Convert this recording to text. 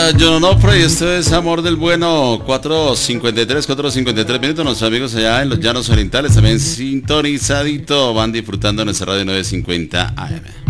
John Onofre y esto es Amor del Bueno. 4:53 minutos. Nuestros amigos allá en los Llanos Orientales también sintonizadito van disfrutando de nuestra radio 950 AM.